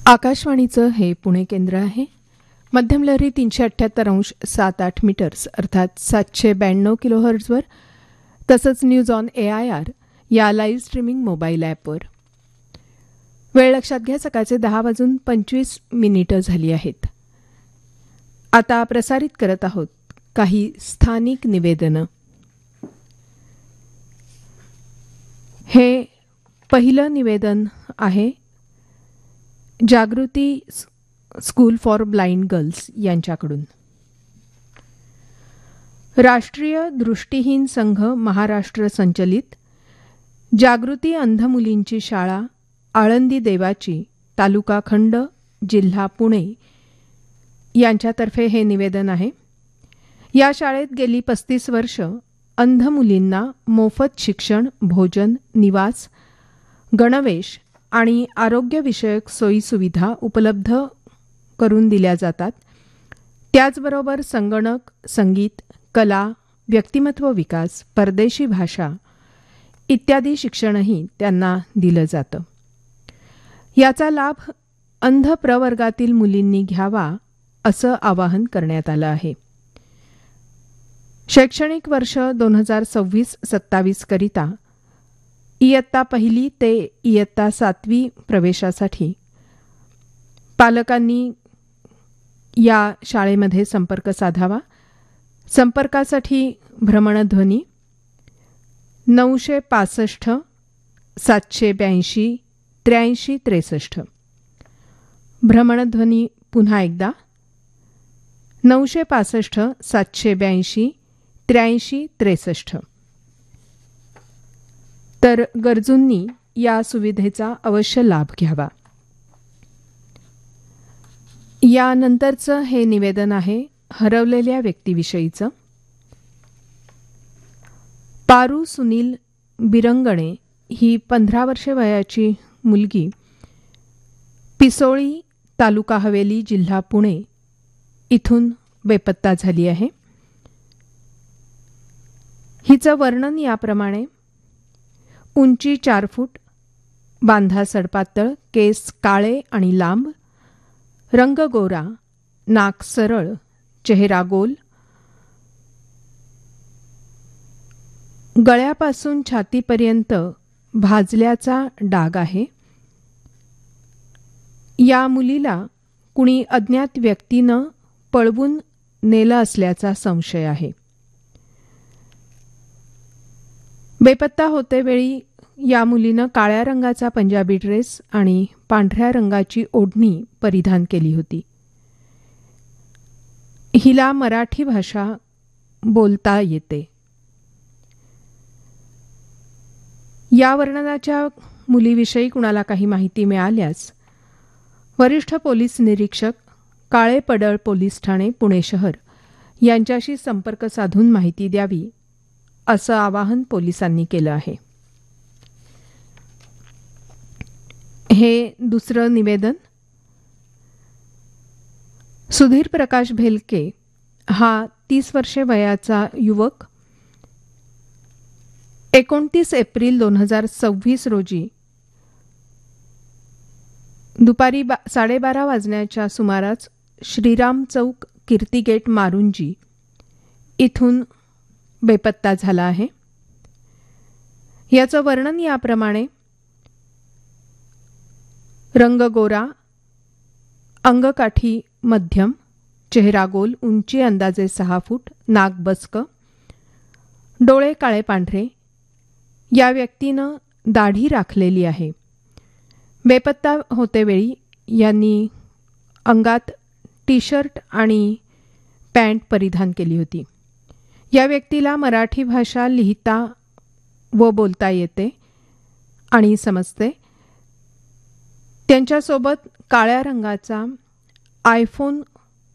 आकाशवाणीचं हे पुणे केंद्र आहे. मध्यम लहरी 378.78 मीटर्स अर्थात 792 किलोहर्ट्झवर तसंच न्यूज ऑन AIR या लाईव्ह स्ट्रीमिंग मोबाईल ॲपवर. वेळ लक्षात घ्या, सकाळचे 10:25 झाली आहेत. आता प्रसारित करत आहोत काही स्थानिक निवेदनं. हे पहिलं निवेदन आहे जागृती स्कूल फॉर ब्लाइंड गर्ल्स यांच्याकडून. राष्ट्रीय दृष्टिहीन संघ महाराष्ट्र संचलित जागृती अंध मुलींची शाळा आळंदी देवाची तालुका खंड जिल्हा पुणे यांच्यातर्फे हे निवेदन आहे. या शाळेत गेली 35 वर्ष अंध मुलींना मोफत शिक्षण, भोजन, निवास, गणवेश आणि आरोग्यविषयक सोयीसुविधा उपलब्ध करून दिल्या जातात. त्याचबरोबर संगणक, संगीत, कला, व्यक्तिमत्व विकास, परदेशी भाषा इत्यादी शिक्षणही त्यांना दिलं जातं. याचा लाभ अंध प्रवर्गातील मुलींनी घ्यावा असं आवाहन करण्यात आलं आहे. शैक्षणिक वर्ष 2026-27 करिता इयत्ता 1 ते इयत्ता 7वी प्रवेशासाठी पालकांनी या शाळेमध्ये संपर्क साधावा. संपर्कासाठी भ्रमणध्वनी 965 782 83 63. भ्रमणध्वनी पुन्हा एकदा 965 782 83 63. तर गरजूंनी या सुविधेचा अवश्य लाभ घ्यावा. यानंतरचं हे निवेदन आहे हरवलेल्या व्यक्तीविषयीचं. पारू सुनील बिरंगणे ही 15 वर्षे वयाची मुलगी पिसोळी तालुका हवेली जिल्हा पुणे इथून बेपत्ता झाली आहे. हिचं वर्णन याप्रमाणे: उंची 4 फूट, बांधा सडपातळ, केस काळे आणि लांब, रंग गोरा, नाक सरळ, चेहरा गोल, गळ्यापासून छातीपर्यंत भाजल्याचा डाग आहे. या मुलीला कुणी अज्ञात व्यक्तीनं पळवून नेलं असल्याचा संशय आहे. बेपत्ता होतेवेळी या मुलीनं काळ्या रंगाचा पंजाबी ड्रेस आणि पांढऱ्या रंगाची ओढणी परिधान केली होती. हिला मराठी भाषा बोलता येते. या वर्णनाच्या मुलीविषयी कुणाला काही माहिती मिळाल्यास वरिष्ठ पोलीस निरीक्षक, काळे पडळ पोलीस ठाणे, पुणे शहर यांच्याशी संपर्क साधून माहिती द्यावी असं आवाहन पोलिसांनी केलं आहे. हे दुसरं निवेदन सुधीर प्रकाश भेलके हा 30 वर्षे वयाचा युवक 29 एप्रिल 2026 रोजी दुपारी 12:30 वाजण्याच्या सुमारास श्रीराम चौक, कीर्ती गेट, मारुंजी इथून बेपत्ता झाला आहे. याचं वर्णन याप्रमाणे: रंग गोरा, अंगकाठी मध्यम, चेहरा गोल, उंची अंदाजे 6 फूट, नाक बसकं, डोळे काळे पांढरे. या व्यक्तीनं दाढी राखलेली आहे. बेपत्ता होतेवेळी यांनी अंगात टी-शर्ट आणि पॅन्ट परिधान केली होती. या व्यक्तीला मराठी भाषा लिहिता व बोलता येते आणि समजते. त्यांच्यासोबत काळ्या रंगाचा iPhone